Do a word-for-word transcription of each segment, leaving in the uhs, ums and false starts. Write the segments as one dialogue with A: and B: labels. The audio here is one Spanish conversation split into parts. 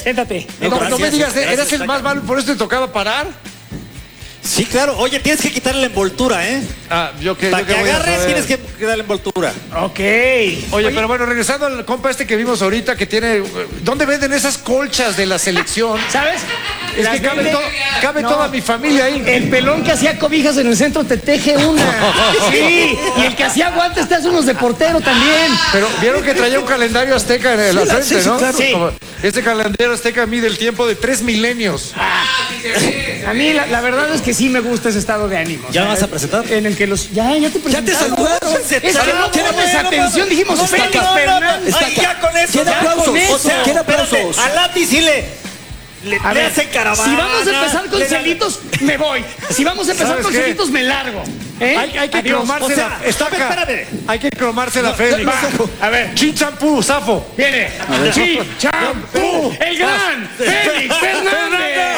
A: Siéntate.
B: No, no, no me digas, ¿eras el más malo, por eso te tocaba parar?
C: Sí, claro. Oye, tienes que quitarle la envoltura, ¿eh?
B: Ah, yo que,
C: Para
B: yo que
C: que
B: voy a
C: agarres
B: saber.
C: tienes que quitarle la envoltura.
A: Ok.
B: Oye,
A: Oye,
B: pero bueno, regresando al compa este que vimos ahorita, que tiene... ¿Dónde venden esas colchas de la selección?
A: ¿sabes?
B: Es
A: Las
B: que cabe,
A: vende-
B: to- cabe
A: No.
B: toda mi familia ahí.
A: El pelón que hacía cobijas en el centro te teje una. Sí, y el que hacía guantes te hace unos de portero también.
B: Pero vieron que traía un calendario azteca en la
A: Sí,
B: frente,
A: sí, sí,
B: ¿no?
A: claro. Sí.
B: Como- este calendario azteca mide el tiempo de tres milenios.
A: A mí la, la verdad es que sí me gusta ese estado de ánimo.
C: ¿Ya
A: O sea,
C: vas a presentar?
A: En el que los... Ya, ya te
D: Ya te
A: presentaron.
D: saludaron.
A: Es que no
C: Tiene-
A: pones
C: no,
A: atención,
C: no,
A: dijimos
C: no,
A: Félix
C: no, no, no,
A: Fernández.
C: Ay, ya con eso.
D: Quiere
C: ya
D: aplausos,
C: con eso.
D: o sea, quiere aplausos.
C: Espérate, a Lati sí le... Le,
A: A
C: le
A: ver,
C: hace caravana.
A: si vamos a empezar con
C: le da-
A: celitos, me voy. Si vamos a empezar
B: ¿Sabes
A: con
B: qué?
A: celitos, me largo. ¿Eh?
B: Hay, hay que
A: Adiós.
B: cromársela.
C: O sea,
B: Estaca.
C: espérame.
B: Hay que cromársela, Félix.
A: Va, a ver,
B: Chin champú, zafo.
A: viene. Sí, champú, el gran Félix Fernández.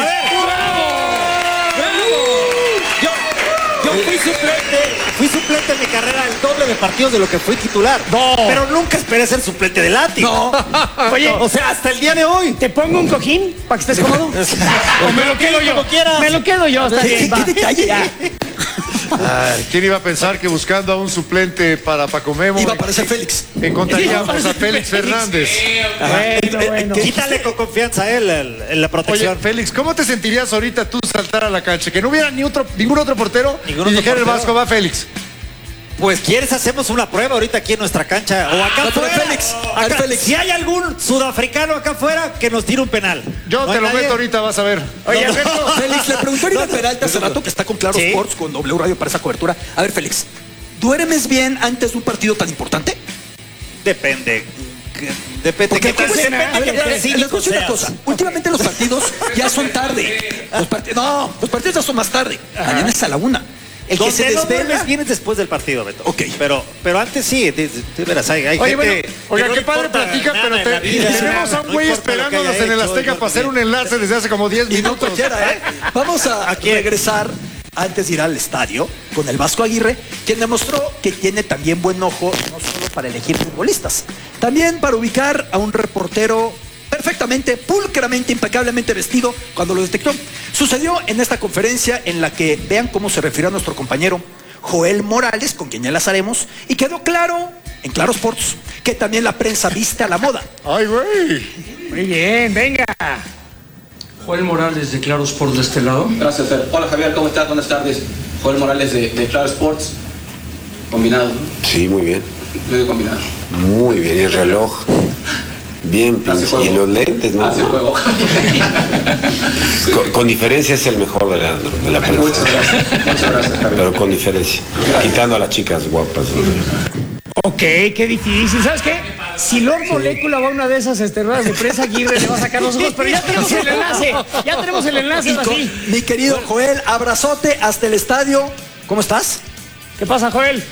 C: Yo, yo fui suplente, fui suplente en mi carrera el doble de partidos de lo que fui titular.
B: No.
C: Pero nunca esperé ser suplente de Lati.
D: No.
A: Oye,
C: O sea, hasta el día de hoy.
A: ¿te pongo un cojín para que estés cómodo? ¿O me lo quedo yo?
C: Como quieras.
A: Me lo quedo yo, está
D: ¿Qué,
A: bien,
D: qué
A: va.
D: detalle?
A: Ya.
B: Ay, ¿quién iba a pensar que buscando a un suplente para Paco Memo
D: Iba a aparecer Félix.
B: encontraríamos a Félix Fernández?
A: Bueno, bueno.
C: Quítale con confianza a él el- el- la
B: Oye,
C: protección.
B: Félix, ¿cómo te sentirías ahorita tú saltar a la cancha? Que no hubiera ni otro, ningún otro portero
C: Ningún
B: y
C: otro
B: dijera el
C: portero.
B: Vasco, va Félix.
C: Pues quieres hacemos una prueba ahorita aquí en nuestra cancha o acá
D: No, pero
C: afuera.
D: Félix,
C: Acá-
D: al Félix.
C: Si hay algún sudafricano acá afuera que nos tire un penal.
B: Yo
C: No
B: te
C: hay
B: lo
C: nadie.
B: meto ahorita, vas a ver.
A: Oye, Alberto,
D: Félix, le preguntó a Irina Peralta hace rato, que está con Claro
C: Sí.
D: Sports, con W Radio para esa cobertura. A ver, Félix, ¿duermes bien antes de un partido tan importante?
C: Depende. Que- Depende
D: Porque
C: qué tan-
D: ¿cómo es?
C: depende
D: A ver,
C: qué tan
D: les voy a
C: cínico
D: decir una
C: seas.
D: cosa. Últimamente los partidos ya son tarde. Los partidos, no, los partidos ya son más tarde. Mañana es a la una. El que
C: Donde
D: se
C: no
D: desvela.
C: duermes bien es después del partido, Beto.
D: Ok.
C: Pero, pero antes sí, de, de- de veras, hay, hay
B: Oye,
C: gente
B: bueno,
C: que
B: oiga,
C: no
B: qué
C: le
B: padre
C: importa
B: platica,
C: nada
B: pero
C: en
B: te-
C: la vida.
B: tenemos a un
C: No
B: güey
C: importa lo que
B: esperándonos
C: haya
B: en el
C: hecho,
B: Azteca
C: duerme
B: para hacer
C: bien.
B: un enlace desde hace como diez
D: Y no
B: minutos.
D: cualquiera, ¿eh? Vamos a,
C: ¿A quién?
D: regresar antes de ir al estadio con el Vasco Aguirre, quien demostró que tiene también buen ojo, no solo para elegir futbolistas, también para ubicar a un reportero perfectamente, pulcramente, impecablemente vestido cuando lo detectó. Sucedió en esta conferencia en la que vean cómo se refirió a nuestro compañero Joel Morales, con quien ya enlazaremos, y quedó claro en Claro Sports que también la prensa viste a la moda.
B: Ay, güey.
A: muy bien, venga.
E: Joel Morales de Claro Sports de este lado.
F: Gracias, Fer. Hola, Javier, ¿cómo estás? Buenas tardes. Joel Morales de, de Claro Sports. Combinado, ¿no?
G: Sí, muy bien.
F: Medio combinado.
G: Muy bien. Y el reloj. Bien,
F: Hace
G: pinche.
F: juego.
G: Y los lentes, ¿no?
F: Hace juego.
G: Con, con diferencia es el mejor de la, de la prensa.
F: Muchas gracias. Muchas gracias, Javier.
G: Pero con diferencia. Quitando a las chicas guapas. ¿no?
A: Ok, qué difícil. ¿Sabes qué? Si Lord Molécula va a una de esas este, ruedas de prensa, Aguirre le va a sacar los ojos, pero ya tenemos el enlace. Ya tenemos el enlace,
D: Y con-
A: así.
D: mi querido Joel, abrazote hasta el estadio. ¿Cómo estás?
A: ¿Qué pasa, Joel?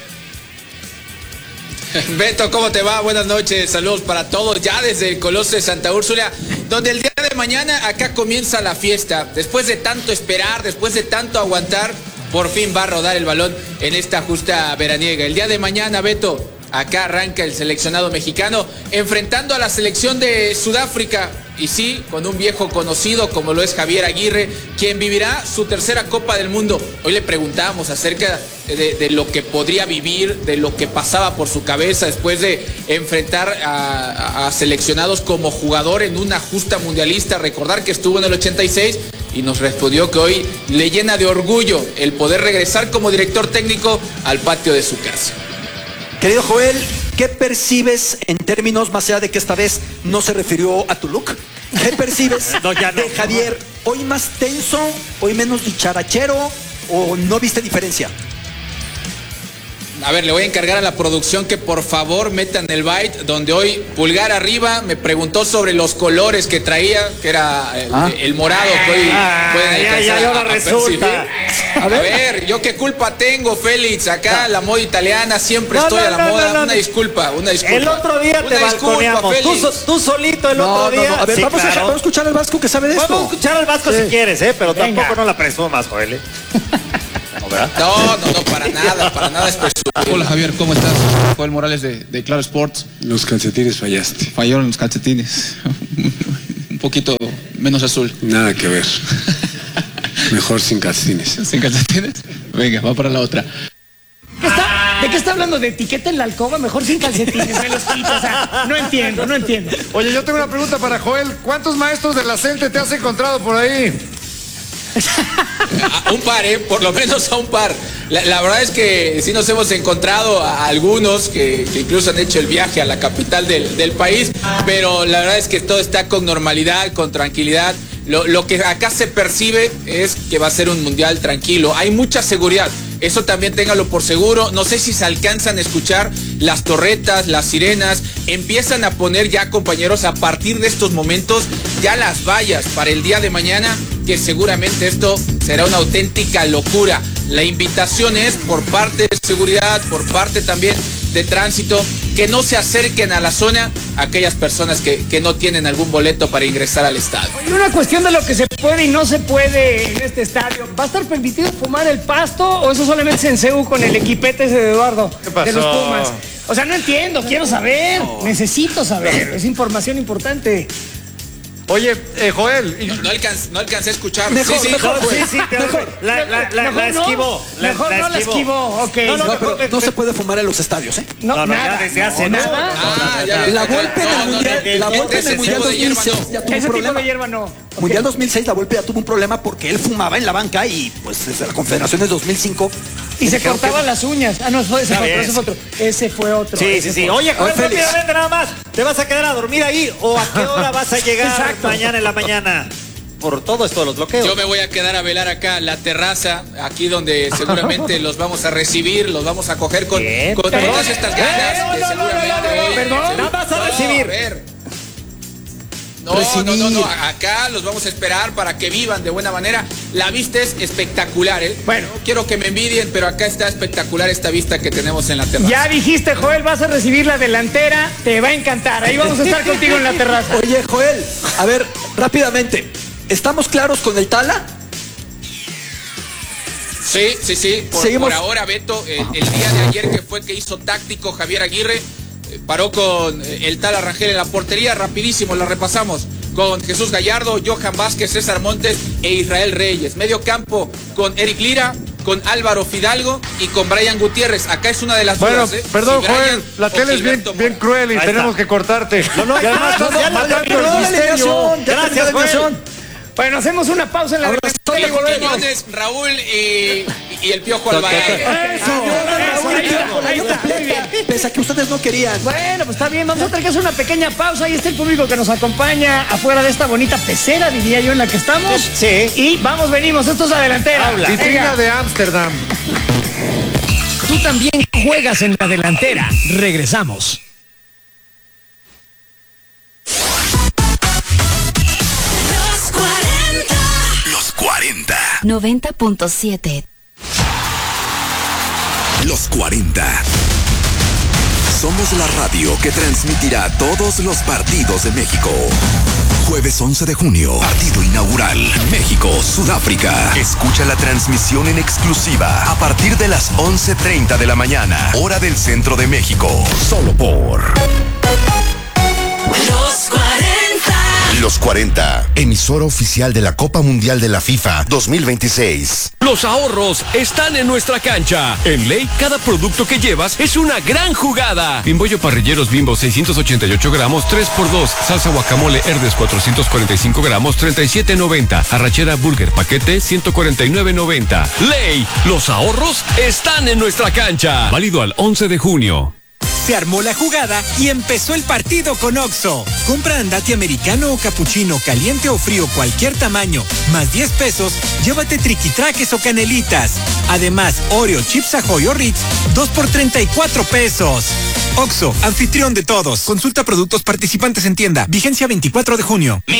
H: Beto, ¿cómo te va? Buenas noches, saludos para todos, ya desde el Coloso de Santa Úrsula, donde el día de mañana acá comienza la fiesta. Después de tanto esperar, después de tanto aguantar, por fin va a rodar el balón en esta justa veraniega. El día de mañana, Beto, acá arranca el seleccionado mexicano, enfrentando a la selección de Sudáfrica. Y sí, con un viejo conocido como lo es Javier Aguirre, quien vivirá su tercera Copa del Mundo. Hoy le preguntábamos acerca de, de lo que podría vivir, de lo que pasaba por su cabeza después de enfrentar a, a, a seleccionados como jugador en una justa mundialista. Recordar que estuvo en el ochenta y seis y nos respondió que hoy le llena de orgullo el poder regresar como director técnico al patio de su casa.
D: Querido Joel, ¿qué percibes en términos, más allá de que esta vez no se refirió a tu look? ¿Qué percibes
C: No, ya no.
D: de Javier? ¿Hoy más tenso, hoy menos dicharachero o no viste diferencia?
H: A ver, le voy a encargar a la producción que por favor metan el byte, donde hoy pulgar arriba me preguntó sobre los colores que traía, que era el,
D: Ah.
H: el morado que hoy
C: Ah,
H: pueden
C: ya,
H: alcanzar
C: ya, y ahora
H: a- a
C: resulta.
H: percibir.
D: A
H: A
D: ver.
H: ver, yo qué culpa tengo, Félix, acá la moda italiana, siempre
C: No,
H: estoy
C: no,
H: a la
C: no,
H: moda.
C: no, no.
H: Una disculpa, una disculpa.
C: El otro día
H: Una
C: te
H: disculpa,
C: balconeamos. Tú,
H: Félix.
C: so- tú solito el
D: No,
C: otro
D: no,
C: día.
D: no. A ver,
C: Sí,
D: vamos, a,
C: claro.
D: vamos a escuchar al Vasco que sabe de esto.
C: Vamos a escuchar al Vasco
D: Sí.
C: si quieres, ¿eh? Pero
A: Venga.
C: tampoco no la presumas, Joel. ¿eh? ¿No, verdad?
H: No, no, no, para nada, para nada es presumir.
F: Hola, Javier, ¿cómo estás? Joel Morales de, de Claro Sports.
G: Los calcetines fallaste.
F: Fallaron los calcetines.
H: un poquito menos azul.
G: Nada que ver. Mejor sin calcetines.
H: ¿Sin calcetines? Venga, va para la otra.
A: ¿Qué está? ¿De qué está hablando? ¿De etiqueta en la alcoba? Mejor sin calcetines, me los quito. O sea, no entiendo, no entiendo.
B: Oye, yo tengo una pregunta para Joel. ¿Cuántos maestros de la CENTE te has encontrado por ahí?
H: A un par, ¿eh? Por lo menos a un par. La, la verdad es que sí nos hemos encontrado a algunos que, que incluso han hecho el viaje a la capital del, del país, pero la verdad es que todo está con normalidad, con tranquilidad. Lo, lo que acá se percibe es que va a ser un mundial tranquilo. Hay mucha seguridad. Eso también téngalo por seguro. No sé si se alcanzan a escuchar las torretas, las sirenas. Empiezan a poner ya, compañeros, a partir de estos momentos, ya las vallas para el día de mañana, que seguramente esto será una auténtica locura. La invitación es por parte de seguridad, por parte también de tránsito, que no se acerquen a la zona aquellas personas que, que no tienen algún boleto para ingresar al estadio.
A: Y una cuestión de lo que se puede y no se puede en este estadio. ¿Va a estar permitido fumar el pasto o eso solamente es en C U con el equipete ese de Eduardo?
B: ¿Qué pasó?
A: De los Pumas. O sea, no entiendo, quiero saber, necesito saber, es información importante.
B: Oye, eh, Joel. y-
H: No, no, alcanz- no alcancé a escuchar.
D: Mejor,
H: sí, sí,
D: mejor,
C: Sí, sí, te- la, la, la, la esquivó. La,
A: Mejor no la esquivó, ok.
C: No, no,
D: No, pero
C: mejor-
D: no se puede fumar en los estadios, ¿eh?
A: No,
C: No, no, ya
A: nada.
C: desde hace
A: no,
C: nada.
A: nada.
H: Ah, ya,
D: La
H: ya,
D: Volpe en
H: no,
D: el
H: no,
D: Mundial,
H: no,
D: la
H: no,
D: Volpe en
H: ese
D: el Mundial
H: tipo de hierba
D: dos mil seis
H: no.
D: ya tuvo un
A: Ese tipo
D: problema.
A: de hierba no.
D: Mundial
A: Ok.
D: dos mil seis, la Volpe ya tuvo un problema porque él fumaba en la banca y pues desde la Confederación del dos mil cinco.
A: Y se
D: dijeron
A: cortaba
D: que-
A: las uñas. Ah, no, fue ese,
C: Está
A: fue otro,
C: bien.
A: ese fue otro. Ese fue otro.
C: Sí,
A: ese
C: sí, sí.
A: fue
C: Oye, Joel,
D: Félix.
C: rápidamente nada más. ¿Te vas a quedar a dormir ahí o a qué hora vas a llegar
A: Exacto.
C: mañana en la mañana? Por todo esto de los bloqueos.
H: Yo me voy a quedar a velar acá la terraza, aquí donde seguramente los vamos a recibir, los vamos a coger con,
C: Bien,
H: con
C: perdón.
H: todas estas ganas que seguramente hoy-
A: perdón.
C: La vas a
H: No,
C: recibir.
H: ver. No, no, no, no, acá los vamos a esperar para que vivan de buena manera. La vista es espectacular, ¿eh?
A: Bueno.
H: No quiero que me envidien, pero acá está espectacular esta vista que tenemos en la terraza.
A: Ya dijiste, Joel, vas a recibir la delantera, te va a encantar. Ahí vamos a estar contigo en la terraza.
D: Oye, Joel, a ver, rápidamente. ¿Estamos claros con el Tala?
H: Sí, sí, sí. Por,
D: Seguimos.
H: por ahora, Beto, eh, el día de ayer que fue que hizo táctico Javier Aguirre, eh, paró con eh, el Tala Rangel en la portería, rapidísimo, la repasamos. Con Jesús Gallardo, Johan Vázquez, César Montes e Israel Reyes. Medio campo con Eric Lira, con Álvaro Fidalgo y con Brian Gutiérrez. Acá es una de las
B: Bueno,
H: dudas, ¿eh?
B: perdón,
H: Si Brian
B: Joel, la
H: o
B: tele es bien,
H: Gilberto
B: bien
H: Mora.
B: cruel y
C: Ahí
B: tenemos
C: está.
B: que cortarte.
C: No, no,
B: y además
C: no,
B: estás
C: ya la
B: matando
C: terminó
B: el
C: la
B: misterio.
D: alineación, ya
C: Gracias,
D: terminó la
C: Joel.
D: alineación.
A: Bueno, hacemos una pausa en la
D: Ahora
A: delantera y
D: estoy
A: volvemos.
H: Quiñones, Raúl y, y el Piojo Alvarez.
A: Eso, eso, ahí está, ahí está, muy bien.
D: Pese a que ustedes no querían.
A: Bueno, pues está bien, vamos a tener que hacer una pequeña pausa. Ahí está el público que nos acompaña afuera de esta bonita pecera, diría yo, en la que estamos.
C: Sí.
A: Y vamos, venimos, esto es la delantera.
C: Habla.
A: Venga.
B: Vitrina de Ámsterdam.
I: Tú también juegas en la delantera. Regresamos.
J: Los cuarenta.
K: Los cuarenta.
J: noventa punto siete.
K: Los cuarenta. Somos la radio que transmitirá todos los partidos de México. Jueves once de junio, partido inaugural, México-Sudáfrica. Escucha la transmisión en exclusiva a partir de las once treinta de la mañana, hora del centro de México. Solo por
J: Los cuarenta.
K: Los cuarenta, emisora oficial de la Copa Mundial de la FIFA dos mil veintiséis.
I: Los ahorros están en nuestra cancha. En Ley, cada producto que llevas es una gran jugada. Bimbollo Parrilleros Bimbo seiscientos ochenta y ocho gramos, tres por dos. Salsa guacamole Herdes cuatrocientos cuarenta y cinco gramos, treinta y siete noventa. Arrachera Burger paquete ciento cuarenta y nueve noventa. Ley, los ahorros están en nuestra cancha. Válido al once de junio.
L: Se armó la jugada y empezó el partido con Oxxo. Compra andati americano o capuchino, caliente o frío, cualquier tamaño, más diez pesos, llévate triquitraques o canelitas. Además, Oreo, Chips Ahoy o Ritz, dos por treinta y cuatro pesos. Oxxo, anfitrión de todos. Consulta productos participantes en tienda. Vigencia veinticuatro de junio.